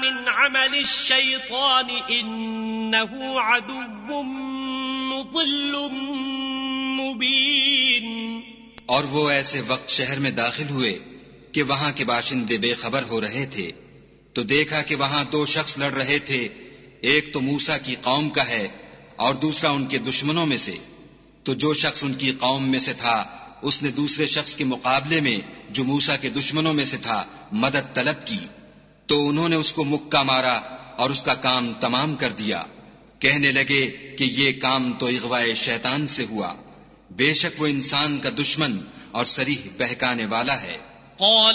मिन अमल शैतान इन्नहु अदुव्वुम मुदिल्लुम मुबीन। और वो ऐसे वक्त शहर में दाखिल हुए कि वहां के बाशिंदे बेखबर हो रहे थे, तो देखा कि वहां दो शख्स लड़ रहे थे, एक तो मूसा की कौम का है और दूसरा उनके दुश्मनों में से। तो जो शख्स उनकी कौम में से था उसने दूसरे शख्स के मुकाबले में जो मूसा के दुश्मनों में से था मदद तलब की, तो उन्होंने उसको मुक्का मारा और उसका काम तमाम कर दिया। कहने लगे कि ये काम तो इग़वाए शैतान से हुआ, बेशक वो इंसान का दुश्मन और सरीह बहकाने वाला है।